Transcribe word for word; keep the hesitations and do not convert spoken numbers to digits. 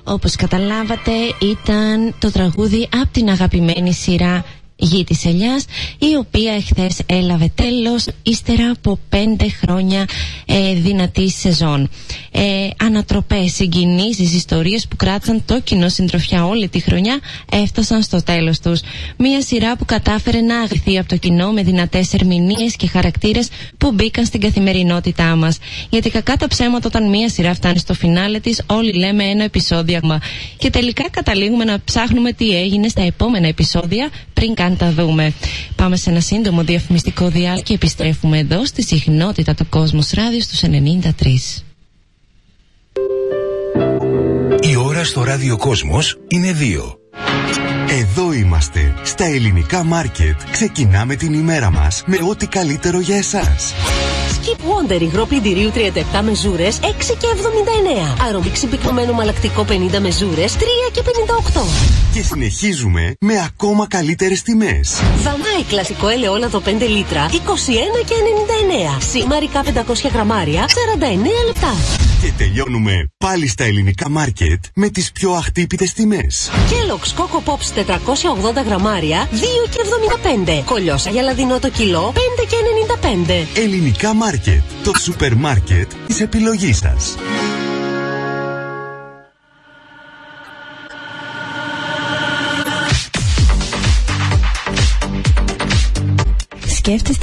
Όπως καταλάβατε, ήταν το τραγούδι από την αγαπημένη σειρά Γη της Ελιάς, η οποία εχθές έλαβε τέλος ύστερα από πέντε χρόνια ε, δυνατής σεζόν. Ε, ανατροπές, συγκινήσεις, ιστορίες που κράτησαν το κοινό συντροφιά όλη τη χρονιά έφτασαν στο τέλος τους. Μία σειρά που κατάφερε να αγριθεί από το κοινό με δυνατές ερμηνείες και χαρακτήρες που μπήκαν στην καθημερινότητά μας. Γιατί κακά τα ψέματα, όταν μία σειρά φτάνει στο φινάλε της, όλοι λέμε ένα επεισόδιο. Και τελικά καταλήγουμε να ψάχνουμε τι έγινε στα επόμενα επεισόδια πριν καν τα δούμε. Πάμε σε ένα σύντομο διαφημιστικό διάλειμμα και επιστρέφουμε εδώ στη συχνότητα του Κόσμος Ράδιο στους ενενήντα τρία. Η ώρα στο Ράδιο Κόσμος είναι δύο. Εδώ είμαστε, στα ελληνικά μάρκετ. Ξεκινάμε την ημέρα μας με ό,τι καλύτερο για εσάς. Skip Wonder υγρό πλυντηρίου τριάντα επτά μεζούρες έξι και εβδομήντα εννέα. Αρωμίξι πυκνωμένο μαλακτικό πενήντα μεζούρες τρία και πενήντα οκτώ. Και συνεχίζουμε με ακόμα καλύτερες τιμές. Δανάη κλασικό ελαιόλαδο πέντε λίτρα είκοσι ένα και ενενήντα εννέα. Σιμαρικά πεντακόσια γραμμάρια σαράντα εννέα λεπτά. Και τελειώνουμε πάλι στα ελληνικά μάρκετ με τις πιο αχτύπητες τιμές. Kellogg's Coco Pops τετρακόσια ογδόντα γραμμάρια δύο και εβδομήντα πέντε. Κολιόσα για λαδινό το κιλό πέντε και ενενήντα πέντε. Ελληνικά μάρκετ, το σούπερ μάρκετ της επιλογής σας. Σκέφτεστε